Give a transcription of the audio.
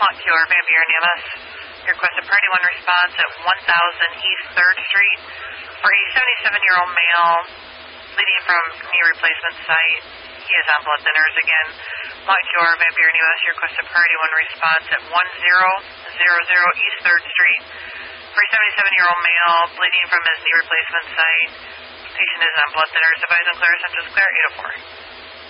Montcure, Van Buren EMS. You requested priority 1 response at 1000 East 3rd Street for a 77-year-old male bleeding from knee replacement site. He is on blood thinners again. Montcure, Van Buren EMS. You requested priority 1 response at 1000 East 3rd Street for a 77-year-old male bleeding from his knee replacement site. Patient is on blood thinners. Advise on clear, central clear, 804.